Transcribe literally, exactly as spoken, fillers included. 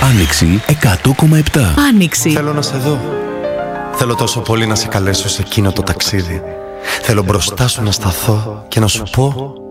Άνοιξη εκατό κόμμα επτά. Άνοιξη. Θέλω να σε δω. Θέλω τόσο πολύ να σε καλέσω σε εκείνο το ταξίδι. Θέλω μπροστά σου να σταθώ και να σου πω